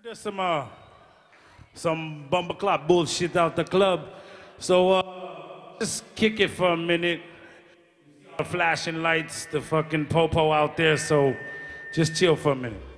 There's some bumbleclop bullshit out the club. So just kick it for a minute. Flashing lights, the fucking popo out there, so just chill for a minute.